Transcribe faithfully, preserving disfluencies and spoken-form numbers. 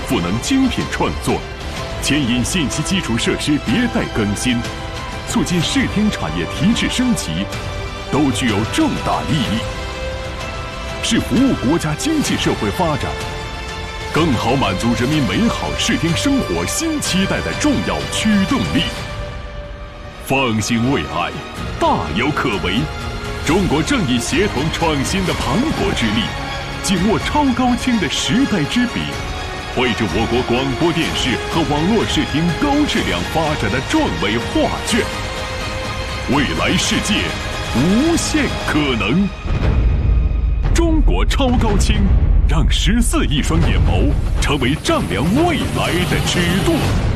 赋能精品创作，牵引信息基础设施迭代更新，促进视听产业提质升级，都具有重大意义，是服务国家经济社会发展，更好满足人民美好视听生活新期待的重要驱动力。方兴未艾，大有可为。中国正以协同创新的磅礴之力，紧握超高清的时代之笔，绘制我国广播电视和网络视听高质量发展的壮伟画卷。未来世界无限可能。中国超高清，让十四亿双眼眸成为丈量未来的尺度。